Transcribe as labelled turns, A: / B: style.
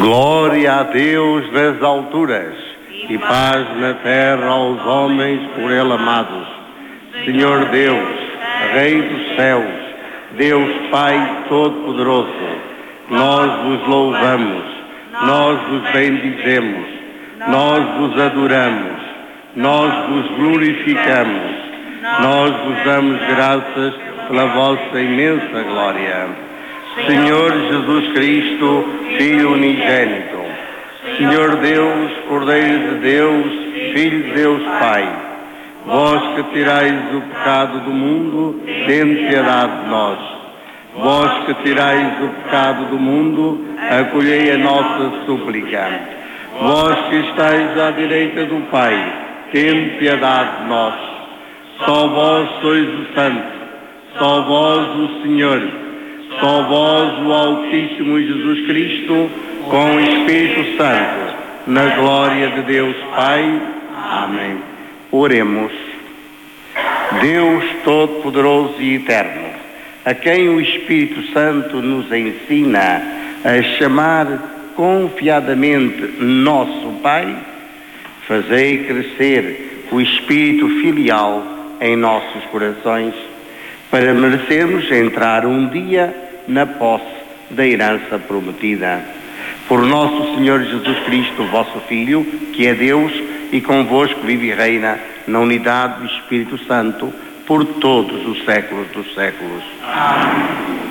A: Glória a Deus nas alturas e paz na terra aos homens por Ele amados. Senhor Deus, Rei dos céus, Deus Pai Todo-Poderoso, nós vos louvamos, nós vos bendizemos, nós vos adoramos, nós vos glorificamos, nós vos damos graças pela vossa imensa glória. Senhor Jesus Cristo, Filho unigênito, Senhor Deus, Cordeiro de Deus, Filho de Deus Pai, vós que tirais o pecado do mundo, tende piedade de nós. Vós que tirais o pecado do mundo, acolhei a nossa súplica. Vós que estáis à direita do Pai, tende piedade de nós. Só vós sois o Santo, só vós o Senhor, só vós o Altíssimo Jesus Cristo, com o Espírito Santo, na glória de Deus Pai. Amém. Oremos. Deus Todo-Poderoso e Eterno, a quem o Espírito Santo nos ensina a chamar confiadamente nosso Pai, fazei crescer o espírito filial em nossos corações, para merecermos entrar um dia na posse da herança prometida. Por nosso Senhor Jesus Cristo, vosso Filho, que é Deus e convosco vive e reina na unidade do Espírito Santo, por todos os séculos dos séculos. Amém.